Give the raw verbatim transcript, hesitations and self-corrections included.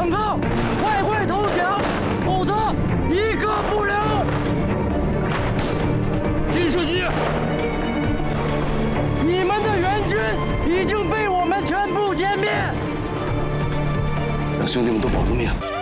广告，快快投降，否则一个不留。金书记，你们的援军已经被我们全部歼灭， 让兄弟们都保住命。